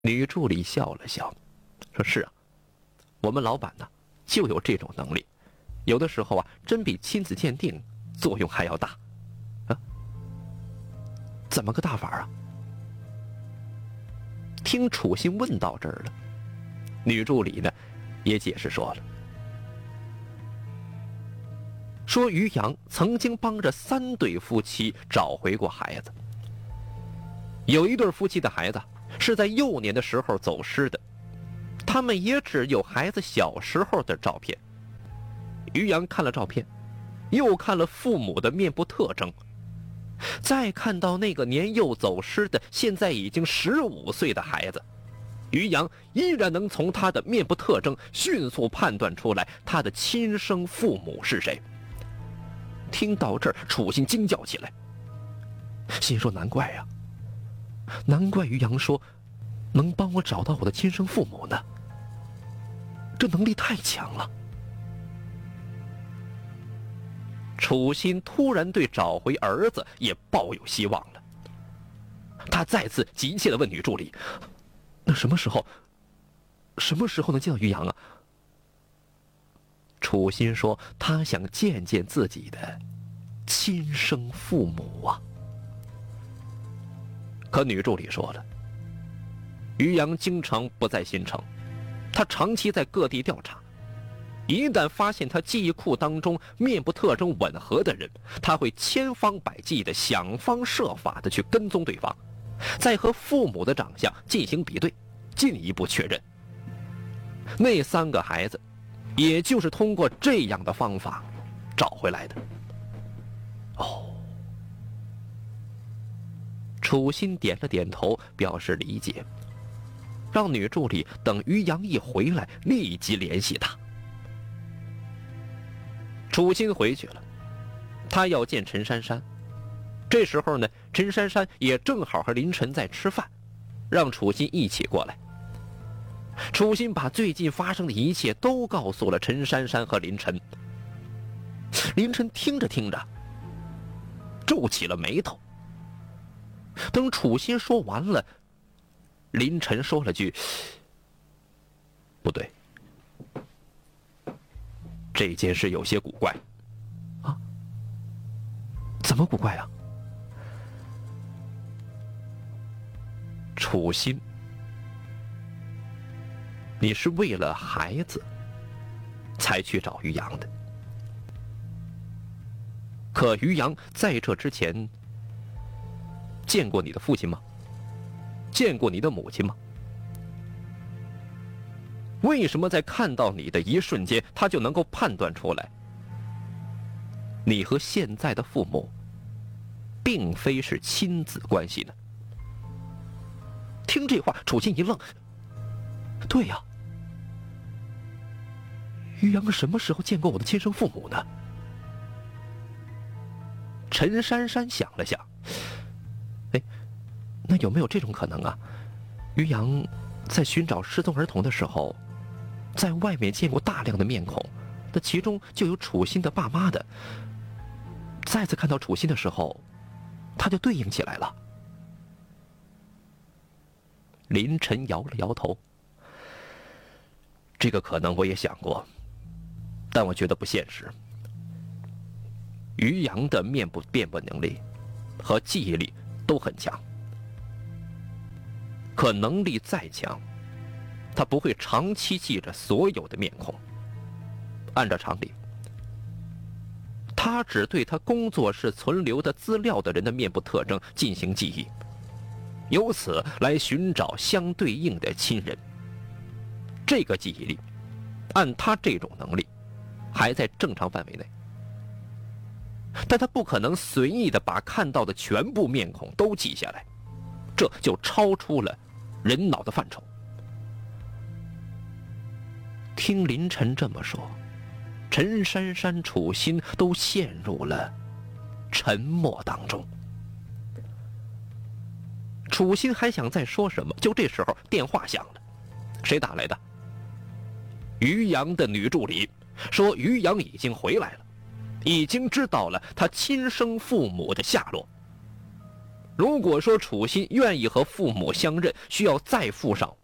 女助理笑了笑，说：“是啊，我们老板呢就有这种能力，有的时候啊，真比亲子鉴定作用还要大。啊，怎么个大法啊？”听楚心问到这儿了，女助理呢也解释说了，说于洋曾经帮着3对夫妻找回过孩子，有一对夫妻的孩子是在幼年的时候走失的，他们也只有孩子小时候的照片。于洋看了照片，又看了父母的面部特征，再看到那个年幼走失的现在已经15岁的孩子，于洋依然能从他的面部特征迅速判断出来他的亲生父母是谁。听到这儿，楚心惊叫起来，心说难怪呀，难怪于洋说能帮我找到我的亲生父母呢，这能力太强了。楚心突然对找回儿子也抱有希望了，他再次急切地问女助理：“那什么时候能见到于洋啊？”楚心说：“他想见见自己的亲生父母啊。”可女助理说了，于洋经常不在新城，他长期在各地调查，一旦发现他记忆库当中面部特征吻合的人，他会千方百计的想方设法的去跟踪对方，再和父母的长相进行比对，进一步确认。那3个孩子也就是通过这样的方法找回来的。哦，楚心点了点头，表示理解，让女助理等于洋一回来立即联系他。楚心回去了，他要见陈珊珊。这时候呢，陈珊珊也正好和林晨在吃饭，让楚心一起过来。楚心把最近发生的一切都告诉了陈珊珊和林晨。林晨听着听着皱起了眉头。等楚心说完了，林晨说了句：“不对，这件事有些古怪。”啊？怎么古怪啊？楚心，你是为了孩子才去找于洋的，可于洋在这之前见过你的父亲吗？见过你的母亲吗？为什么在看到你的一瞬间，他就能够判断出来你和现在的父母并非是亲子关系呢？听这话，楚心一愣，对呀，于洋什么时候见过我的亲生父母呢？陈珊珊想了想，那有没有这种可能啊？于洋在寻找失踪儿童的时候，在外面见过大量的面孔，那其中就有楚心的爸妈的。再次看到楚心的时候，他就对应起来了。林晨摇了摇头，这个可能我也想过，但我觉得不现实。于洋的面部辨别能力和记忆力都很强，可能力再强，他不会长期记着所有的面孔。按照常理，他只对他工作室存留的资料的人的面部特征进行记忆，由此来寻找相对应的亲人。这个记忆力，按他这种能力，还在正常范围内。但他不可能随意的把看到的全部面孔都记下来，这就超出了人脑的范畴。听林晨这么说，陈珊珊、楚心都陷入了沉默当中。楚心还想再说什么，就这时候电话响了，谁打来的？于洋的女助理说，于洋已经回来了，已经知道了他亲生父母的下落。 如果说楚心愿意和父母相认，需要再付上